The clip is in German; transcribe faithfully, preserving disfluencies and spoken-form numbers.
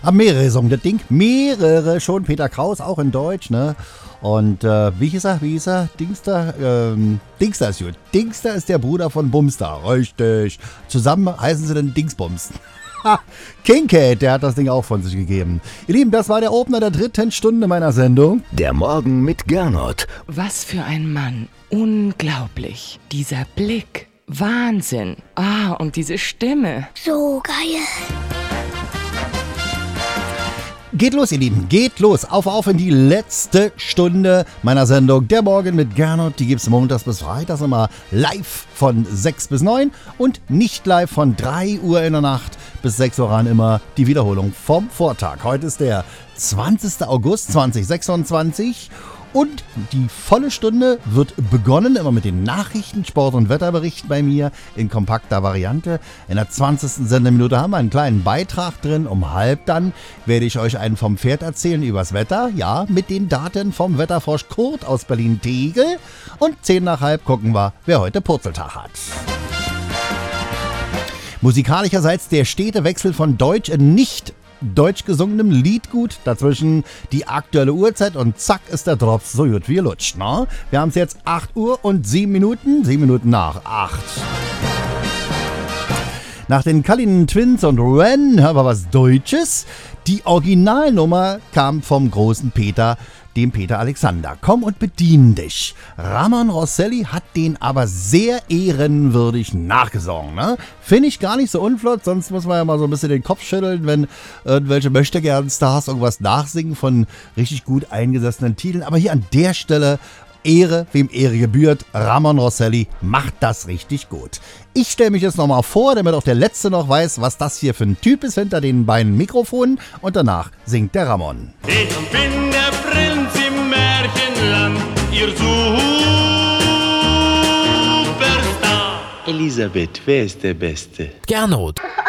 Haben mehrere gesungen, das Ding. Mehrere schon. Peter Kraus, auch in Deutsch, ne? Und äh, wie hieß er? Wie hieß er? Dingster? Ähm, Dingster ist gut. Dingster ist der Bruder von Bumster. Richtig. Zusammen heißen sie dann Dingsbums. Kincaid, der hat das Ding auch von sich gegeben. Ihr Lieben, das war der Opener der dritten Stunde meiner Sendung. Der Morgen mit Gernot. Was für ein Mann. Unglaublich. Dieser Blick. Wahnsinn. Ah, und diese Stimme. So geil. Geht los, ihr Lieben, geht los. Auf, auf in die letzte Stunde meiner Sendung. Der Morgen mit Gernot, die gibt's montags bis freitags immer live von sechs bis neun und nicht live von drei Uhr in der Nacht bis sechs Uhr an immer die Wiederholung vom Vortag. Heute ist der zwanzigster August zweitausendsechsundzwanzig. Und die volle Stunde wird begonnen, immer mit den Nachrichten, Sport- und Wetterberichten bei mir in kompakter Variante. In der zwanzigsten Sendeminute haben wir einen kleinen Beitrag drin. Um halb dann werde ich euch einen vom Pferd erzählen übers Wetter. Ja, mit den Daten vom Wetterfrosch Kurt aus Berlin-Tegel. Und zehn nach halb gucken wir, wer heute Purzeltag hat. Musikalischerseits der stete Wechsel von Deutsch in nicht deutsch gesungenem Liedgut, dazwischen die aktuelle Uhrzeit und zack ist der Drops so gut wie lutscht, ne? Wir haben es jetzt acht Uhr und sieben Minuten, sieben Minuten nach acht. Nach den Cullinan Twins und Ren hören wir was Deutsches. Die Originalnummer kam vom großen Peter, dem Peter Alexander. Komm und bedien dich. Ramon Rosselli hat den aber sehr ehrenwürdig nachgesungen. Ne? Finde ich gar nicht so unflott, sonst muss man ja mal so ein bisschen den Kopf schütteln, wenn irgendwelche Möchtegern-Stars irgendwas nachsingen von richtig gut eingesessenen Titeln. Aber hier an der Stelle Ehre, wem Ehre gebührt. Ramon Rosselli macht das richtig gut. Ich stelle mich jetzt nochmal vor, damit auch der Letzte noch weiß, was das hier für ein Typ ist hinter den beiden Mikrofonen. Und danach singt der Ramon. Ich bin der Prinz im Märchenland, ihr Superstar. Elisabeth, wer ist der Beste? Gernot.